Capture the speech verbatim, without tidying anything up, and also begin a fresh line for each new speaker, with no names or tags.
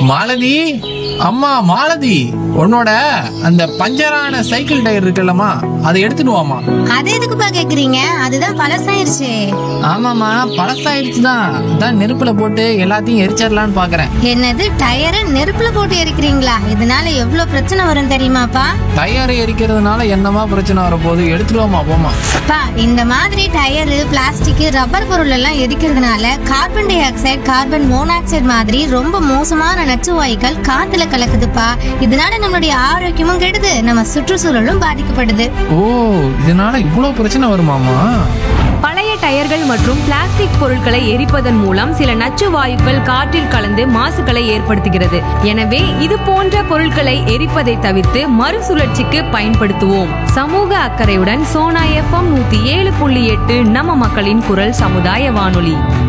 மாலதி, அம்மா மாலதி, உன்னோட அந்த பஞ்சரான சைக்கிள் டயர் இருக்குல்லம்மா, அதை எடுத்துட்டு வாமா.
அது எதுக்குப்பா கேக்குறீங்க? அதுதான் பழசாயிருச்சு.
ஆமாம்மா, பழசாயிடுச்சு தான். அதான் நெருப்புல போட்டு எல்லாத்தையும் எரிச்சிடலான்னு பாக்குறேன்.
என்னது, டயரை நெருப்புல போட்டு எரிக்கிறீங்களா? இதனால எவ்வளவு பிரச்சனை வரும் தெரியுமாப்பா?
டயரை எரிக்கிறதுனால என்னமா பிரச்சனை வரப்போகுது? எடுத்துட்டு வாமா, போமா.
பா, இந்த மாதிரி டயரு, பிளாஸ்டிக், ரப்பர் பொருள் எல்லாம் எரிக்கிறதுனால carbon di oxide, carbon monoxide மாதிரி ரொம்ப மோசமான நச்சு வாயுக்கள் காத்துல கலக்குதுப்பா. இதனால நம்மளுடைய ஆரோக்கியமும் கெடுது, நம்ம சுற்றுச்சூழலும் பாதிக்கப்படுது.
ஓ, இதனால இவ்வளவு பிரச்சனை வருமாமா?
பழைய டயர்கள் மற்றும் பிளாஸ்டிக் பொருட்களை எரிப்பதன் மூலம் சில நச்சு வாயுக்கள் காற்றில் கலந்து மாசுகளை ஏற்படுத்துகிறது. எனவே இது போன்ற பொருட்களை எரிப்பதை தவிர்த்து மறுசுழற்சிக்கு பயன்படுத்துவோம். சமூக அக்கறையுடன் சோனா எஃப்எம் நூத்தி ஏழு புள்ளி எட்டு நம்ம மக்களின் குரல் சமுதாய வானொலி.